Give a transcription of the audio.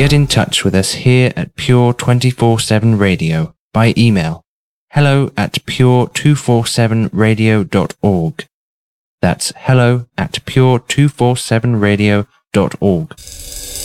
get in touch with us here at Pure 24/7 Radio by email hello@pure247radio.org. That's hello@pure247radio.org.